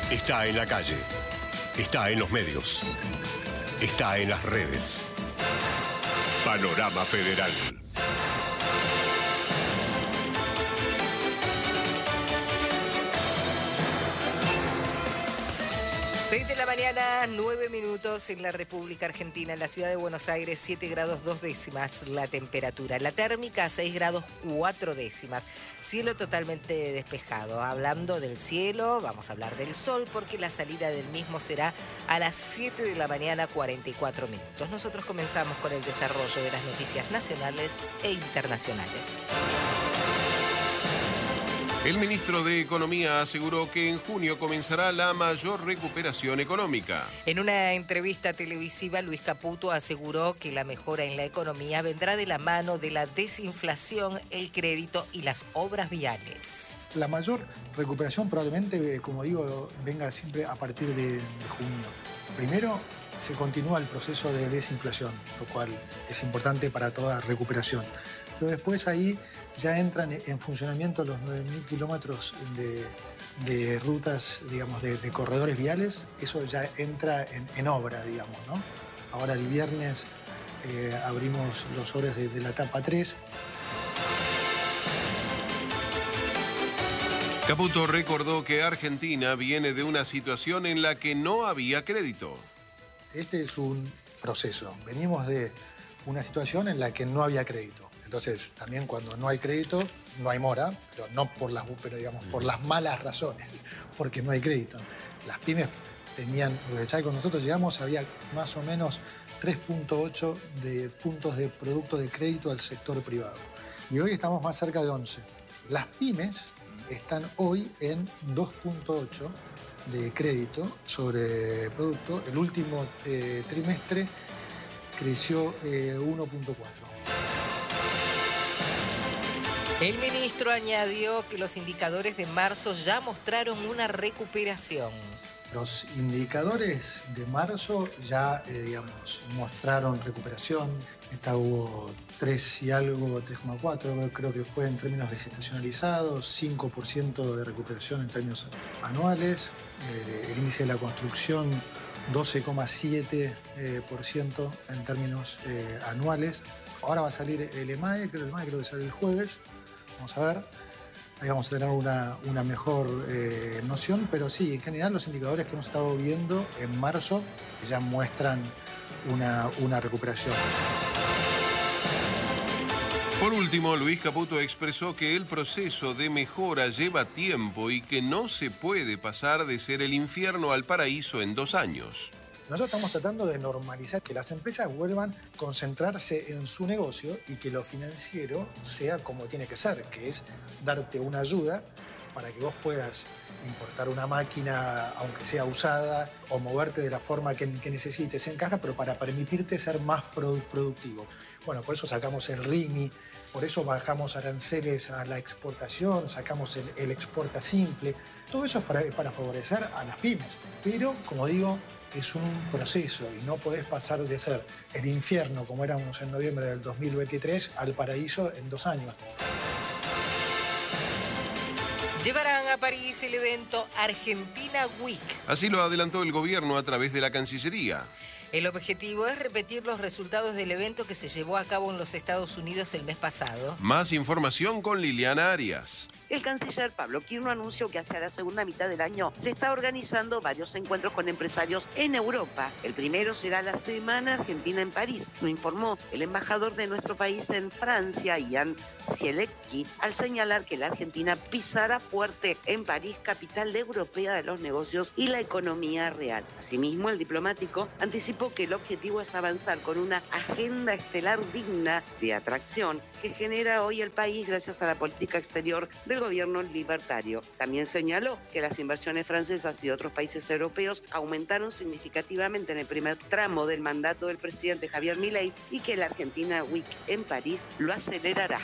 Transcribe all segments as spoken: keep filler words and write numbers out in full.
Está en la calle, está en los medios, está en las redes. Panorama Federal. seis de la mañana, nueve minutos en la República Argentina, en la ciudad de Buenos Aires, siete grados dos décimas la temperatura. La térmica, seis grados cuatro décimas. Cielo totalmente despejado. Hablando del cielo, vamos a hablar del sol, porque la salida del mismo será a las siete de la mañana, cuarenta y cuatro minutos. Nosotros comenzamos con el desarrollo de las noticias nacionales e internacionales. El ministro de Economía aseguró que en junio comenzará la mayor recuperación económica. En una entrevista televisiva, Luis Caputo aseguró que la mejora en la economía vendrá de la mano de la desinflación, el crédito y las obras viales. La mayor recuperación probablemente, como digo, venga siempre a partir de, de junio. Primero, se continúa el proceso de desinflación, lo cual es importante para toda recuperación. Pero después ahí ya entran en funcionamiento los nueve mil kilómetros de, de rutas, digamos, de, de corredores viales. Eso ya entra en, en obra, digamos, ¿no? Ahora el viernes eh, abrimos los sobres de, de la etapa tres. Caputo recordó que Argentina viene de una situación en la que no había crédito. Este es un proceso. Venimos de una situación en la que no había crédito. Entonces, también cuando no hay crédito, no hay mora, pero no por las, pero digamos, por las malas razones, porque no hay crédito. Las pymes tenían, ya con nosotros llegamos, había más o menos tres punto ocho de puntos de producto de crédito al sector privado. Y hoy estamos más cerca de once. Las pymes están hoy en dos punto ocho de crédito sobre producto. El último eh, trimestre creció eh, uno punto cuatro. El ministro añadió que los indicadores de marzo ya mostraron una recuperación. Los indicadores de marzo ya, eh, digamos, mostraron recuperación. Esta hubo tres y algo, tres coma cuatro, creo que fue en términos desestacionalizados, cinco por ciento de recuperación en términos anuales. Eh, el índice de la construcción, doce coma siete por ciento en términos eh, anuales. Ahora va a salir el EMAE, creo, el EMAE creo que sale el jueves. Vamos a ver, ahí vamos a tener una, una mejor eh, noción, pero sí, en general los indicadores que hemos estado viendo en marzo ya muestran una, una recuperación. Por último, Luis Caputo expresó que el proceso de mejora lleva tiempo y que no se puede pasar de ser el infierno al paraíso en dos años. Nosotros estamos tratando de normalizar que las empresas vuelvan a concentrarse en su negocio y que lo financiero sea como tiene que ser, que es darte una ayuda para que vos puedas importar una máquina, aunque sea usada, o moverte de la forma que, que necesites en caja, pero para permitirte ser más produ- productivo. Bueno, por eso sacamos el R I M I, por eso bajamos aranceles a la exportación, sacamos el, el exporta simple. Todo eso es para, para favorecer a las pymes. Pero, como digo, es un proceso y no podés pasar de ser el infierno, como éramos en noviembre del dos mil veintitrés, al paraíso en dos años. Llevarán a París el evento Argentina Week. Así lo adelantó el gobierno a través de la Cancillería. El objetivo es repetir los resultados del evento que se llevó a cabo en los Estados Unidos el mes pasado. Más información con Liliana Arias. El canciller Pablo Quirno anunció que hacia la segunda mitad del año se está organizando varios encuentros con empresarios en Europa. El primero será la Semana Argentina en París, lo informó el embajador de nuestro país en Francia, Ian Zielecki, al señalar que la Argentina pisará fuerte en París, capital europea de los negocios y la economía real. Asimismo, el diplomático anticipó que el objetivo es avanzar con una agenda estelar digna de atracción que genera hoy el país gracias a la política exterior del gobierno libertario. También señaló que las inversiones francesas y otros países europeos aumentaron significativamente en el primer tramo del mandato del presidente Javier Milei y que la Argentina Week en París lo acelerará.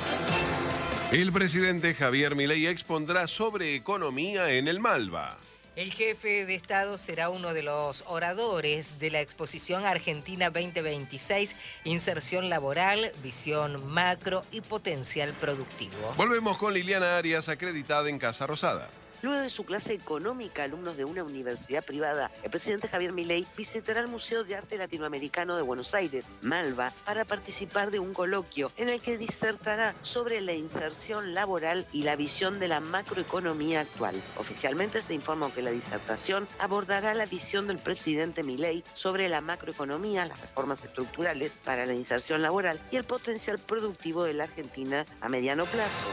El presidente Javier Milei expondrá sobre economía en el Malva. El jefe de Estado será uno de los oradores de la exposición Argentina veinte veintiséis, Inserción Laboral, Visión Macro y Potencial Productivo. Volvemos con Liliana Arias, acreditada en Casa Rosada. Luego de su clase económica, alumnos de una universidad privada, el presidente Javier Milei visitará el Museo de Arte Latinoamericano de Buenos Aires, Malva, para participar de un coloquio en el que disertará sobre la inserción laboral y la visión de la macroeconomía actual. Oficialmente se informó que la disertación abordará la visión del presidente Milei sobre la macroeconomía, las reformas estructurales para la inserción laboral y el potencial productivo de la Argentina a mediano plazo.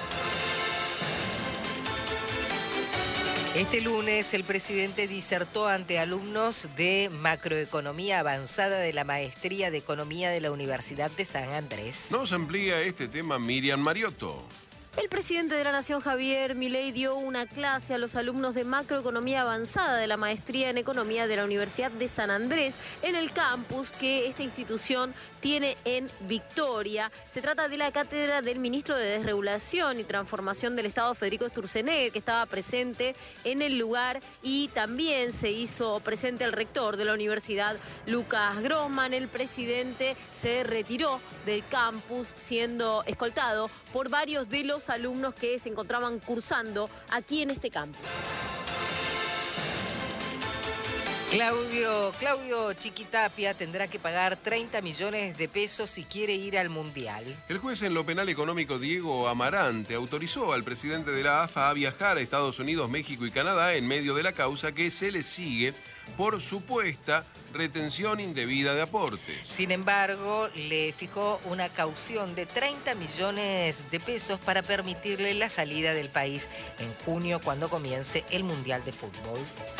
Este lunes el presidente disertó ante alumnos de macroeconomía avanzada de la Maestría de Economía de la Universidad de San Andrés. Nos amplía este tema Miriam Mariotto. El presidente de la Nación, Javier Milei, dio una clase a los alumnos de macroeconomía avanzada de la Maestría en Economía de la Universidad de San Andrés en el campus que esta institución tiene en Victoria. Se trata de la cátedra del ministro de Desregulación y Transformación del Estado, Federico Sturzenegger, que estaba presente en el lugar, y también se hizo presente el rector de la universidad, Lucas Grossman. El presidente se retiró del campus siendo escoltado por varios de los alumnos que se encontraban cursando aquí en este campus. Claudio, Claudio Chiquitapia tendrá que pagar treinta millones de pesos si quiere ir al Mundial. El juez en lo penal económico Diego Amarante autorizó al presidente de la A F A a viajar a Estados Unidos, México y Canadá en medio de la causa que se le sigue por supuesta retención indebida de aportes. Sin embargo, le fijó una caución de treinta millones de pesos para permitirle la salida del país en junio, cuando comience el Mundial de Fútbol.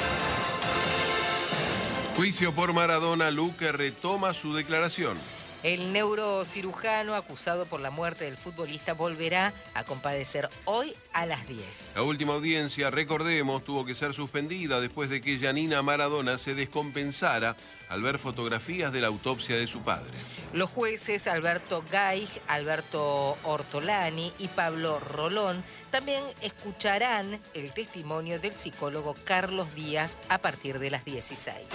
Juicio por Maradona, Luque retoma su declaración. El neurocirujano acusado por la muerte del futbolista volverá a comparecer hoy a las diez. La última audiencia, recordemos, tuvo que ser suspendida después de que Giannina Maradona se descompensara al ver fotografías de la autopsia de su padre. Los jueces Alberto Gaig, Alberto Ortolani y Pablo Rolón también escucharán el testimonio del psicólogo Carlos Díaz a partir de las dieciséis.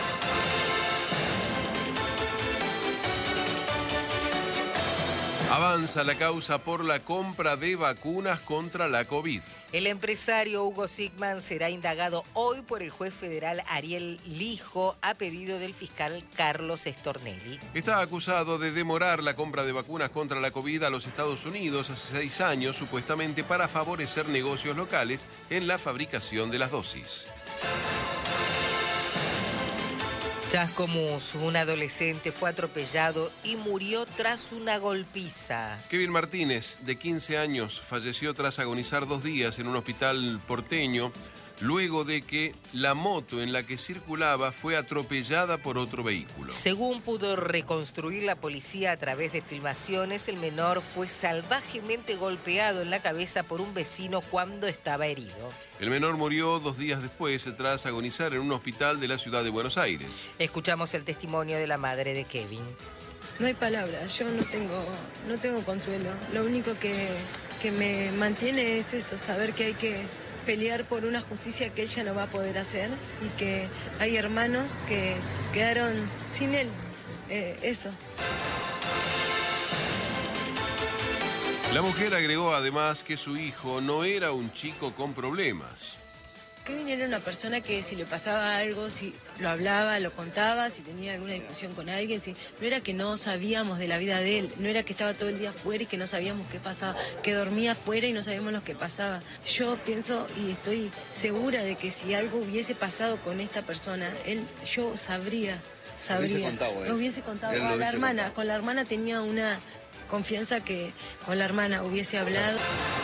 Avanza la causa por la compra de vacunas contra la COVID. El empresario Hugo Sigman será indagado hoy por el juez federal Ariel Lijo a pedido del fiscal Carlos Stornelli. Está acusado de demorar la compra de vacunas contra la COVID a los Estados Unidos hace seis años, supuestamente para favorecer negocios locales en la fabricación de las dosis. Chascomús, un adolescente fue atropellado y murió tras una golpiza. Kevin Martínez, de quince años, falleció tras agonizar dos días en un hospital porteño, luego de que la moto en la que circulaba fue atropellada por otro vehículo. Según pudo reconstruir la policía a través de filmaciones, el menor fue salvajemente golpeado en la cabeza por un vecino cuando estaba herido. El menor murió dos días después tras agonizar en un hospital de la ciudad de Buenos Aires. Escuchamos el testimonio de la madre de Kevin. No hay palabras, yo no tengo, no tengo consuelo. Lo único que, que me mantiene es eso, saber que hay que pelear por una justicia que ella no va a poder hacer y que hay hermanos que quedaron sin él. Eh, eso. La mujer agregó además que su hijo no era un chico con problemas. Kevin era una persona que si le pasaba algo, si lo hablaba, lo contaba, si tenía alguna discusión con alguien, si, no era que no sabíamos de la vida de él, no era que estaba todo el día afuera y que no sabíamos qué pasaba, que dormía afuera y no sabíamos lo que pasaba. Yo pienso y estoy segura de que si algo hubiese pasado con esta persona, él, yo sabría, sabría. Lo hubiese contado, ¿eh? Lo hubiese contado Él a lo la hubiese hermana, contado. con la hermana tenía una confianza que con la hermana hubiese hablado.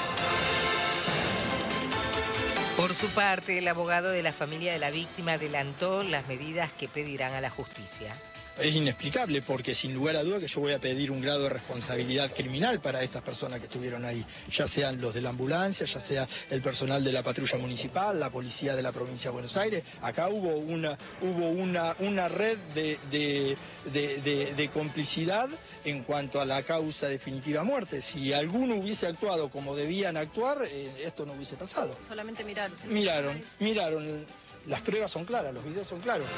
Por su parte, el abogado de la familia de la víctima adelantó las medidas que pedirán a la justicia. Es inexplicable porque sin lugar a duda que yo voy a pedir un grado de responsabilidad criminal para estas personas que estuvieron ahí, ya sean los de la ambulancia, ya sea el personal de la patrulla municipal, la policía de la provincia de Buenos Aires. Acá hubo una, hubo una, una red de, de, de, de, de complicidad en cuanto a la causa definitiva muerte. Si alguno hubiese actuado como debían actuar, eh, esto no hubiese pasado. Solamente mirar. Miraron, miraron. las pruebas son claras, los videos son claros.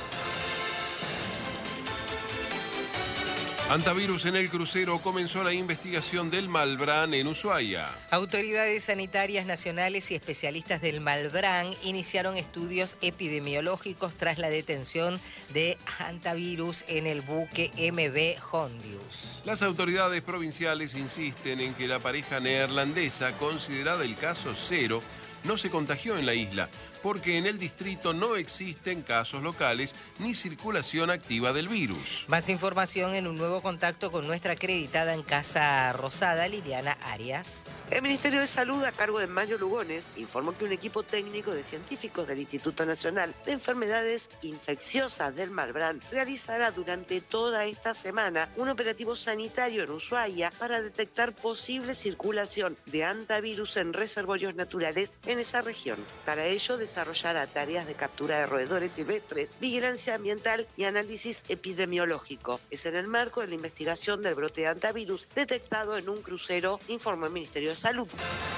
Antivirus en el crucero, comenzó la investigación del Malbrán en Ushuaia. Autoridades sanitarias nacionales y especialistas del Malbrán iniciaron estudios epidemiológicos tras la detención de Antivirus en el buque M V Hondius. Las autoridades provinciales insisten en que la pareja neerlandesa, considerada el caso cero, no se contagió en la isla, porque en el distrito no existen casos locales ni circulación activa del virus. Más información en un nuevo contacto con nuestra acreditada en Casa Rosada, Liliana Arias. El Ministerio de Salud, a cargo de Mario Lugones, informó que un equipo técnico de científicos del Instituto Nacional de Enfermedades Infecciosas del Malbrán realizará durante toda esta semana un operativo sanitario en Ushuaia para detectar posible circulación de antivirus en reservorios naturales en esa región. Para ello, desarrollará tareas de captura de roedores silvestres, vigilancia ambiental y análisis epidemiológico. Es en el marco de la investigación del brote de antivirus detectado en un crucero, informó el Ministerio de Salud.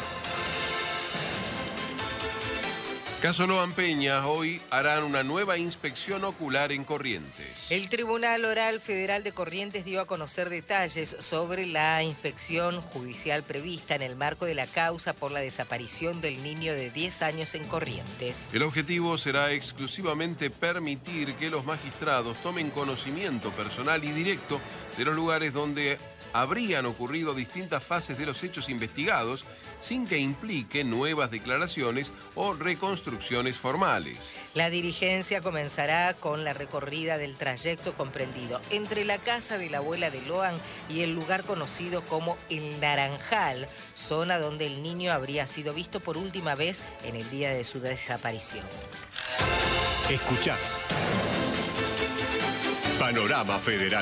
Caso Loan Peña, hoy harán una nueva inspección ocular en Corrientes. El Tribunal Oral Federal de Corrientes dio a conocer detalles sobre la inspección judicial prevista en el marco de la causa por la desaparición del niño de diez años en Corrientes. El objetivo será exclusivamente permitir que los magistrados tomen conocimiento personal y directo de los lugares donde habrían ocurrido distintas fases de los hechos investigados sin que implique nuevas declaraciones o reconstrucciones formales. La dirigencia comenzará con la recorrida del trayecto comprendido entre la casa de la abuela de Loan y el lugar conocido como El Naranjal, zona donde el niño habría sido visto por última vez en el día de su desaparición. Escuchás Panorama Federal.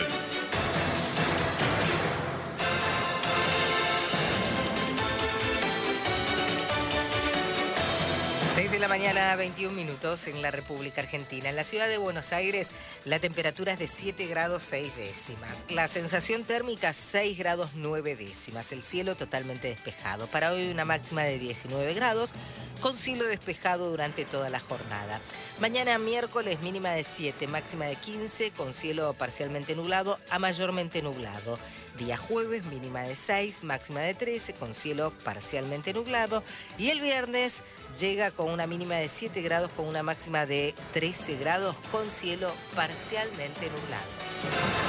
seis de la mañana, veintiún minutos en la República Argentina. En la ciudad de Buenos Aires, la temperatura es de siete grados seis décimas. La sensación térmica, seis grados nueve décimas. El cielo totalmente despejado. Para hoy una máxima de diecinueve grados, con cielo despejado durante toda la jornada. Mañana miércoles, mínima de siete, máxima de quince, con cielo parcialmente nublado a mayormente nublado. Día jueves, mínima de seis, máxima de trece, con cielo parcialmente nublado. Y el viernes llega con una mínima de siete grados, con una máxima de trece grados, con cielo parcialmente nublado.